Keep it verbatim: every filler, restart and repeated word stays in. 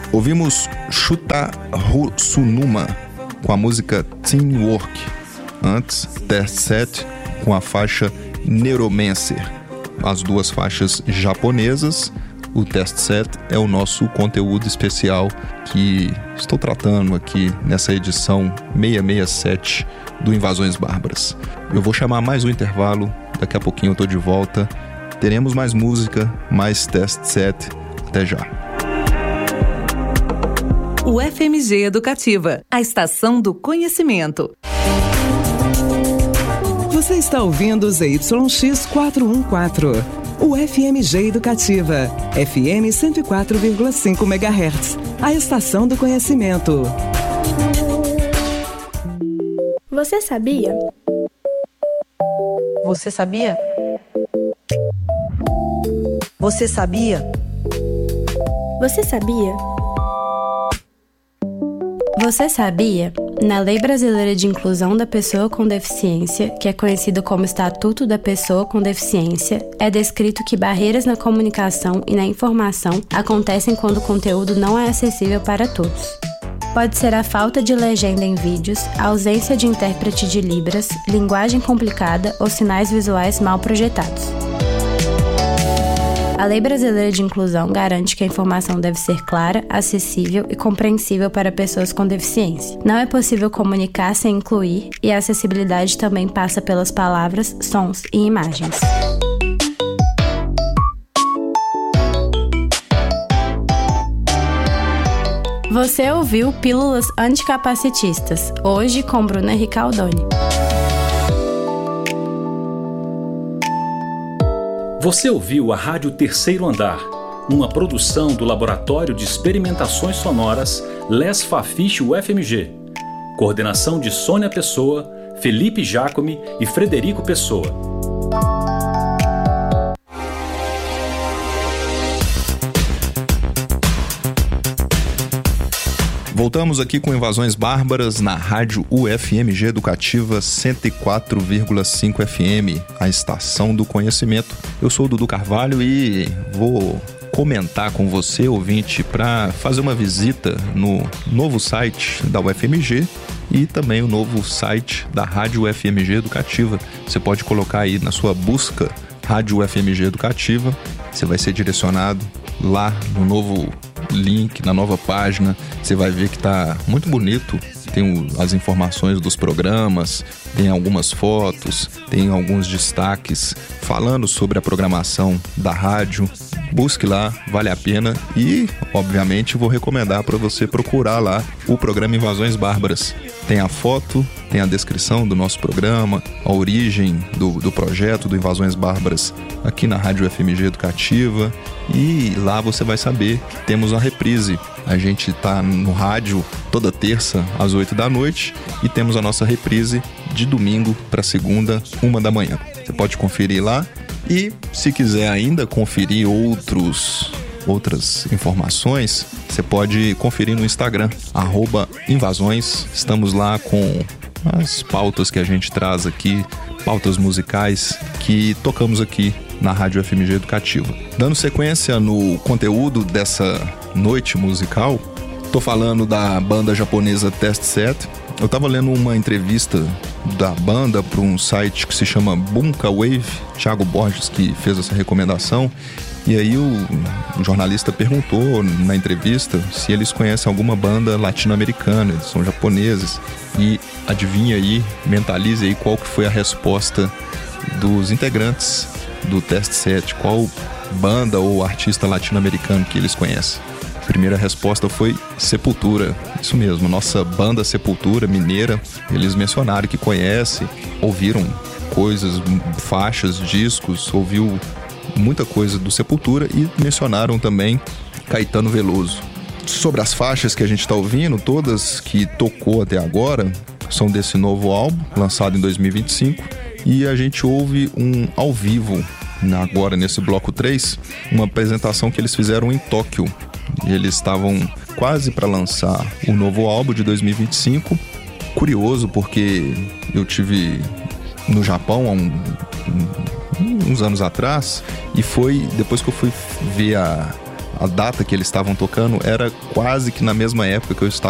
Ouvimos Shuta Sunuma com a música Teamwork. Antes, Test Set com a faixa Neuromancer. As duas faixas japonesas. O Test Set é o nosso conteúdo especial que estou tratando aqui nessa edição seiscentos e sessenta e sete do Invasões Bárbaras. Eu vou chamar mais um intervalo, daqui a pouquinho eu estou de volta. Teremos mais música, mais Test Set. Até já. U F M G Educativa, a estação do conhecimento. Você está ouvindo o Z Y X quatrocentos e quatorze. U F M G Educativa, F M cento e quatro vírgula cinco megahertz, a estação do conhecimento. Você sabia? Você sabia? Você sabia? Você sabia? Você sabia? Na Lei Brasileira de Inclusão da Pessoa com Deficiência, que é conhecido como Estatuto da Pessoa com Deficiência, é descrito que barreiras na comunicação e na informação acontecem quando o conteúdo não é acessível para todos. Pode ser a falta de legenda em vídeos, a ausência de intérprete de libras, linguagem complicada ou sinais visuais mal projetados. A Lei Brasileira de Inclusão garante que a informação deve ser clara, acessível e compreensível para pessoas com deficiência. Não é possível comunicar sem incluir, e a acessibilidade também passa pelas palavras, sons e imagens. Você ouviu Pílulas Anticapacitistas, hoje com Bruna Ricaldoni. Você ouviu a Rádio Terceiro Andar, uma produção do Laboratório de Experimentações Sonoras Les Fafiche U F M G. Coordenação de Sônia Pessoa, Felipe Jacome e Frederico Pessoa. Voltamos aqui com Invasões Bárbaras na Rádio U F M G Educativa cento e quatro vírgula cinco F M, a estação do conhecimento. Eu sou o Dudu Carvalho e vou comentar com você, ouvinte, para fazer uma visita no novo site da U F M G e também o novo site da Rádio U F M G Educativa. Você pode colocar aí na sua busca Rádio U F M G Educativa, você vai ser direcionado lá no novo link, na nova página. Você vai ver que está muito bonito, tem o, as informações dos programas, tem algumas fotos, tem alguns destaques falando sobre a programação da rádio. Busque lá, vale a pena, e obviamente vou recomendar para você procurar lá o programa Invasões Bárbaras. Tem a foto, tem a descrição do nosso programa, a origem do, do projeto do Invasões Bárbaras aqui na Rádio F M G Educativa, e lá você vai saber que temos a reprise. A gente está no rádio toda terça às oito da noite e temos a nossa reprise de domingo para segunda, uma da manhã. Você pode conferir lá. E se quiser ainda conferir outros, outras informações, você pode conferir no Instagram, arroba Invasões. Estamos lá com as pautas que a gente traz aqui, pautas musicais que tocamos aqui na Rádio F M G Educativa. Dando sequência no conteúdo dessa noite musical, tô falando da banda japonesa Test Set. Eu tava lendo uma entrevista da banda para um site que se chama Bunka Wave, Thiago Borges que fez essa recomendação, e aí o, o jornalista perguntou na entrevista se eles conhecem alguma banda latino-americana. Eles são japoneses, e adivinha aí, mentalize aí qual que foi a resposta dos integrantes do Test Set, qual banda ou artista latino-americano que eles conhecem. A primeira resposta foi Sepultura. Isso mesmo, nossa banda Sepultura mineira. Eles mencionaram que conhecem, ouviram coisas, faixas, discos, ouviu muita coisa do Sepultura, e mencionaram também Caetano Veloso. Sobre as faixas que a gente está ouvindo, todas que tocou até agora são desse novo álbum, lançado em dois mil e vinte e cinco, e a gente ouve um ao vivo, agora nesse bloco três, uma apresentação que eles fizeram em Tóquio. Eles estavam quase para lançar o novo álbum de dois mil e vinte e cinco. Curioso, porque eu tive no Japão há um, um, uns anos atrás, e foi depois que eu fui ver a, a data que eles estavam tocando era quase que na mesma época que eu estava